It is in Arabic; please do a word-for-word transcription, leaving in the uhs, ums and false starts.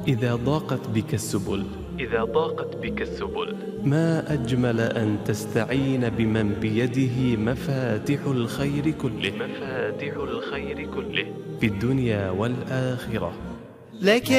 إذا ضاقت بك السبل إذا ضاقت بك السبل ما أجمل أن تستعين بمن بيده مفاتح الخير كله مفاتح الخير كله في الدنيا والآخرة. لك